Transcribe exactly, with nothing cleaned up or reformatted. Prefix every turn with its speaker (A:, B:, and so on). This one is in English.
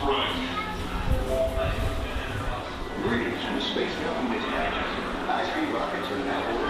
A: Greetings from the Space Government High-speed rockets are now